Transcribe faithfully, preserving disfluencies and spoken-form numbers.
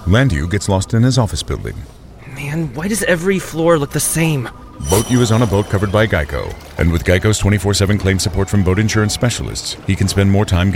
Landu gets lost in his office building. Man, why does every floor look the same? Boat U is on a boat covered by Geico. And with Geico's twenty-four seven claim support from boat insurance specialists, he can spend more time getting